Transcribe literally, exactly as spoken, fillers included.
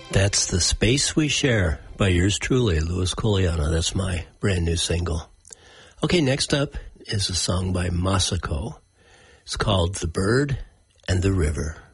That's The Space We Share by yours truly, Louis Coliano. That's my brand new single. Okay, next up is a song by Masako. It's called The Bird and the River.